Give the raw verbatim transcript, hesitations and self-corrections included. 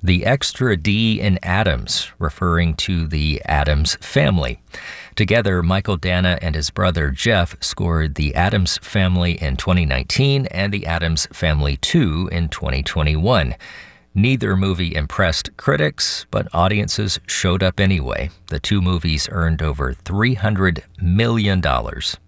The extra D in Addams, referring to the Addams Family. Together, Michael Dana and his brother Jeff scored The Addams Family in twenty nineteen and The Addams Family two in twenty twenty-one. Neither movie impressed critics, but audiences showed up anyway. The two movies earned over three hundred million dollars.